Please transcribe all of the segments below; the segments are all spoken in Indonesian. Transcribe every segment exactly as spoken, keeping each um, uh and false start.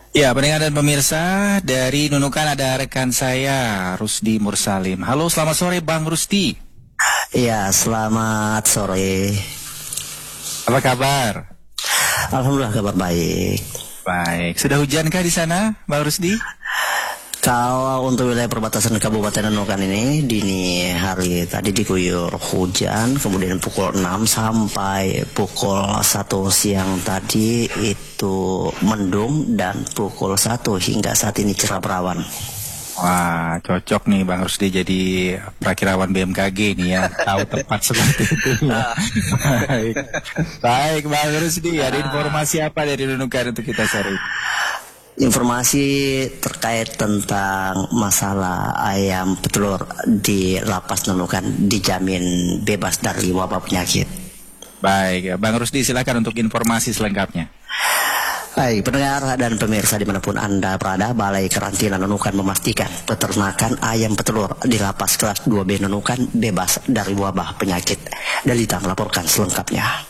Ya, pendengar dan pemirsa, dari Nunukan ada rekan saya, Rusdi Mursalim. Halo, selamat sore Bang Rusdi. Iya, selamat sore. Apa kabar? Alhamdulillah kabar baik. Baik, sudah hujankah di sana, Bang Rusdi? Kalau untuk wilayah perbatasan Kabupaten Nunukan ini dini hari tadi diguyur hujan, kemudian pukul enam sampai pukul satu siang tadi itu mendung dan pukul satu hingga saat ini cerah berawan. Wah, cocok nih Bang Rusdi jadi prakirawan B M K G nih ya, tahu tepat seperti itu. Ya. Baik. Baik Bang Rusdi, ada informasi apa dari Nunukan untuk kita sore ini? Informasi terkait tentang masalah ayam petelur di Lapas Nunukan dijamin bebas dari wabah penyakit. Baik, Bang Rusdi silakan untuk informasi selengkapnya. Baik, pendengar dan pemirsa dimanapun Anda berada, Balai Karantina Nunukan memastikan peternakan ayam petelur di Lapas Kelas dua B Nunukan bebas dari wabah penyakit. Dalita melaporkan selengkapnya.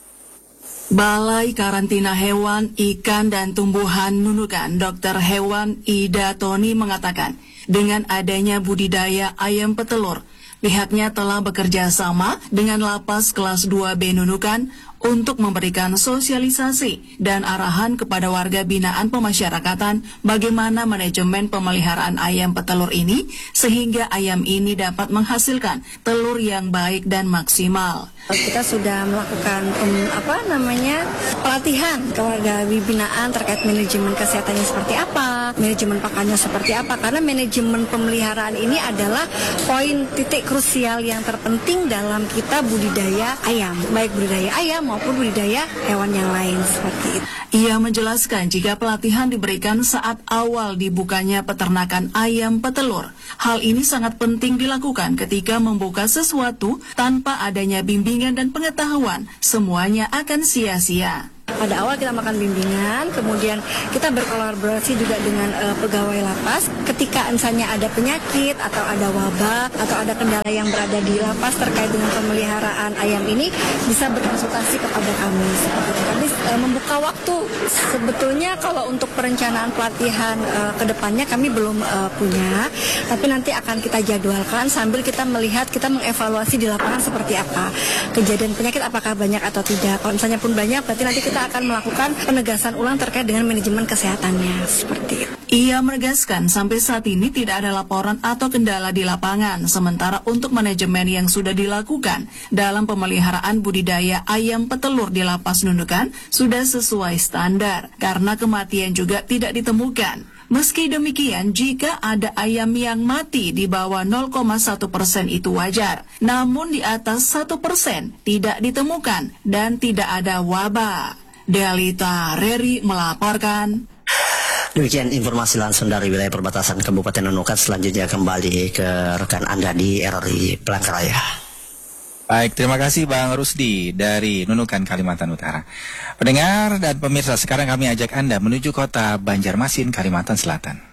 Balai Karantina Hewan, Ikan, dan Tumbuhan Nunukan, Dokter Hewan Ida Toni mengatakan, dengan adanya budidaya ayam petelur, pihaknya telah bekerja sama dengan Lapas Kelas dua B Nunukan untuk memberikan sosialisasi dan arahan kepada warga binaan pemasyarakatan bagaimana manajemen pemeliharaan ayam petelur ini sehingga ayam ini dapat menghasilkan telur yang baik dan maksimal. Kita sudah melakukan um, apa namanya pelatihan ke warga binaan terkait manajemen kesehatannya seperti apa, manajemen pakannya seperti apa, karena manajemen pemeliharaan ini adalah poin titik krusial yang terpenting dalam kita budidaya ayam, baik budidaya ayam maupun budidaya hewan yang lain seperti itu. Ia menjelaskan jika pelatihan diberikan saat awal dibukanya peternakan ayam petelur, hal ini sangat penting dilakukan ketika membuka sesuatu tanpa adanya bimbingan dan pengetahuan, semuanya akan sia-sia. Pada awal kita melakukan bimbingan, kemudian kita berkolaborasi juga dengan uh, pegawai lapas. Ketika misalnya ada penyakit atau ada wabah atau ada kendala yang berada di lapas terkait dengan pemeliharaan ayam ini, bisa berkonsultasi kepada kami. Seperti itu. Kami uh, membuka waktu. Sebetulnya kalau untuk perencanaan pelatihan uh, ke depannya kami belum uh, punya, tapi nanti akan kita jadwalkan sambil kita melihat, kita mengevaluasi di lapangan seperti apa. Kejadian penyakit apakah banyak atau tidak. Kalau misalnya pun banyak, berarti nanti kita akan melakukan penegasan ulang terkait dengan manajemen kesehatannya seperti itu. Ia menegaskan sampai saat ini tidak ada laporan atau kendala di lapangan, sementara untuk manajemen yang sudah dilakukan dalam pemeliharaan budidaya ayam petelur di Lapas Nunukan sudah sesuai standar karena kematian juga tidak ditemukan. Meski demikian, jika ada ayam yang mati di bawah nol koma satu persen itu wajar, namun di atas satu persen tidak ditemukan dan tidak ada wabah. Delita Reri melaporkan. Demikian informasi langsung dari wilayah perbatasan Kabupaten Nunukan. Selanjutnya kembali ke rekan Anda di R R I Palangkaraya. Baik, terima kasih Bang Rusdi dari Nunukan, Kalimantan Utara. Pendengar dan pemirsa, sekarang kami ajak Anda menuju kota Banjarmasin, Kalimantan Selatan.